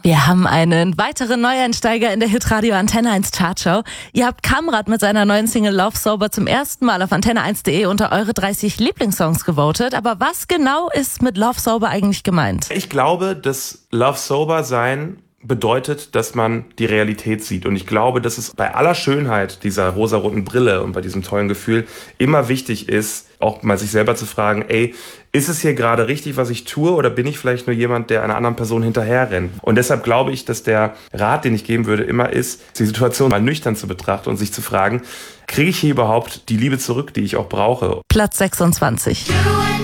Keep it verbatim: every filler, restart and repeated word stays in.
Wir haben einen weiteren Neueinsteiger in der Hitradio Antenne eins Chartshow. Ihr habt Kamrat mit seiner neuen Single Love Sober zum ersten Mal auf antenne eins punkt de unter eure dreißig Lieblingssongs gewotet. Aber was genau ist mit Love Sober eigentlich gemeint? Ich glaube, dass Love Sober sein bedeutet, dass man die Realität sieht. Und ich glaube, dass es bei aller Schönheit dieser rosaroten Brille und bei diesem tollen Gefühl immer wichtig ist, auch mal sich selber zu fragen, ey, ist es hier gerade richtig, was ich tue, oder bin ich vielleicht nur jemand, der einer anderen Person hinterher rennt? Und deshalb glaube ich, dass der Rat, den ich geben würde, immer ist, die Situation mal nüchtern zu betrachten und sich zu fragen, kriege ich hier überhaupt die Liebe zurück, die ich auch brauche? Platz sechsundzwanzig.